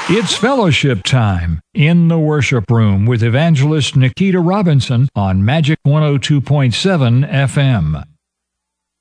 It's fellowship time in the worship room with evangelist Nikita Robinson on Magic 102.7 FM.